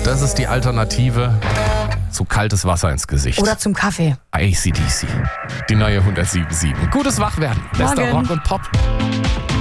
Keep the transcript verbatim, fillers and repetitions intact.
Das ist die Alternative zu kaltes Wasser ins Gesicht. Oder zum Kaffee. A C D C. Die neue hundertsieben Komma sieben. Gutes Wachwerden. Bester Morgen. Rock und Pop.